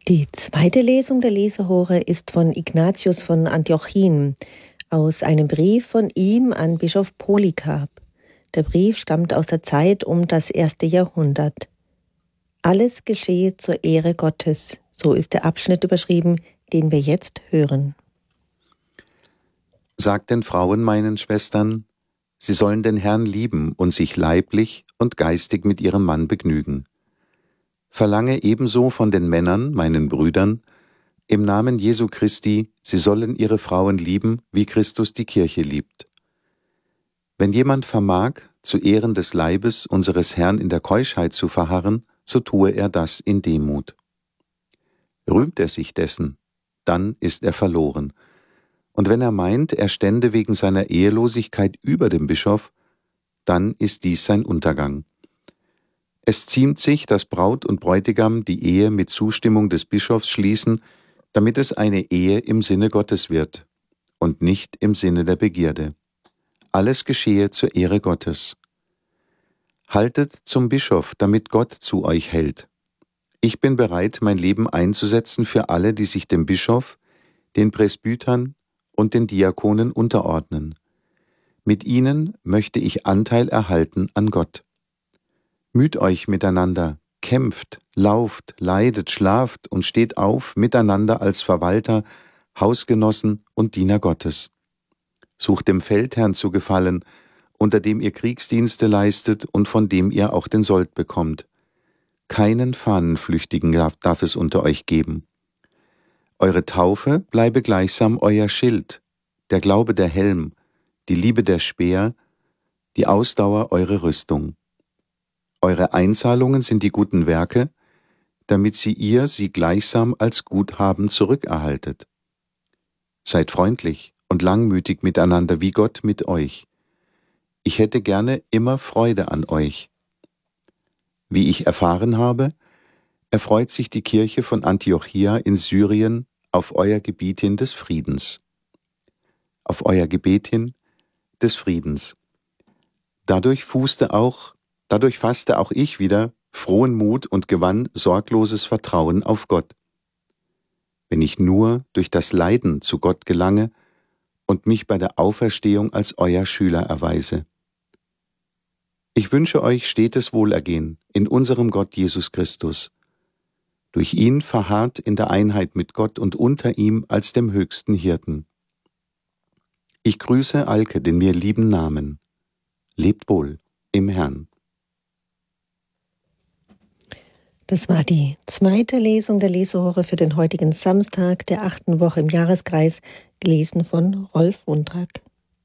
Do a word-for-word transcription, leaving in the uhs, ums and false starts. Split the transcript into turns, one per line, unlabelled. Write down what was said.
Die zweite Lesung der Lesehure ist von Ignatius von Antiochien aus einem Brief von ihm an Bischof Polycarp. Der Brief stammt aus der Zeit um das erste Jahrhundert. Alles geschehe zur Ehre Gottes, so ist der Abschnitt überschrieben, den wir jetzt hören.
Sagt den Frauen meinen Schwestern, sie sollen den Herrn lieben und sich leiblich und geistig mit ihrem Mann begnügen. Verlange ebenso von den Männern, meinen Brüdern, im Namen Jesu Christi, sie sollen ihre Frauen lieben, wie Christus die Kirche liebt. Wenn jemand vermag, zu Ehren des Leibes unseres Herrn in der Keuschheit zu verharren, so tue er das in Demut. Rühmt er sich dessen, dann ist er verloren. Und wenn er meint, er stände wegen seiner Ehelosigkeit über dem Bischof, dann ist dies sein Untergang. Es ziemt sich, dass Braut und Bräutigam die Ehe mit Zustimmung des Bischofs schließen, damit es eine Ehe im Sinne Gottes wird und nicht im Sinne der Begierde. Alles geschehe zur Ehre Gottes. Haltet zum Bischof, damit Gott zu euch hält. Ich bin bereit, mein Leben einzusetzen für alle, die sich dem Bischof, den Presbytern und den Diakonen unterordnen. Mit ihnen möchte ich Anteil erhalten an Gott. Müht euch miteinander, kämpft, lauft, leidet, schlaft und steht auf miteinander als Verwalter, Hausgenossen und Diener Gottes. Sucht dem Feldherrn zu gefallen, unter dem ihr Kriegsdienste leistet und von dem ihr auch den Sold bekommt. Keinen Fahnenflüchtigen darf, darf es unter euch geben. Eure Taufe bleibe gleichsam euer Schild, der Glaube der Helm, die Liebe der Speer, die Ausdauer eure Rüstung. Eure Einzahlungen sind die guten Werke, damit sie ihr sie gleichsam als Guthaben zurückerhaltet. Seid freundlich und langmütig miteinander, wie Gott mit euch. Ich hätte gerne immer Freude an euch. Wie ich erfahren habe, erfreut sich die Kirche von Antiochia in Syrien auf euer Gebet hin des Friedens. Auf euer Gebet hin des Friedens. Dadurch fußte auch Dadurch fasste auch ich wieder frohen Mut und gewann sorgloses Vertrauen auf Gott. Wenn ich nur durch das Leiden zu Gott gelange und mich bei der Auferstehung als euer Schüler erweise. Ich wünsche euch stetes Wohlergehen in unserem Gott Jesus Christus. Durch ihn verharrt in der Einheit mit Gott und unter ihm als dem höchsten Hirten. Ich grüße Alke, den mir lieben Namen. Lebt wohl im Herrn.
Das war die zweite Lesung der Lesehure für den heutigen Samstag der achten Woche im Jahreskreis, gelesen von Rolf Wundrak.